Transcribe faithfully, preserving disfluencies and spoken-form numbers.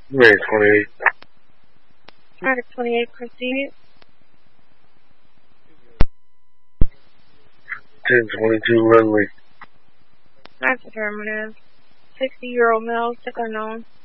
May twenty-eight. Traffic twenty-eight, proceed. ten twenty-two Runway. That's affirmative. sixty-year-old male, sick unknown.